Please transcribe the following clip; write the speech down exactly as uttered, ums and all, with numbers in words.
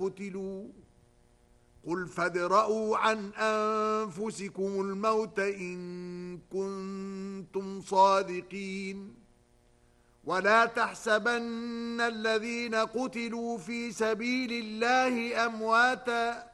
قتلوا قل فادرءوا عن أنفسكم الموت إن كنتم صادقين ولا تحسبن الذين قتلوا في سبيل الله أمواتاً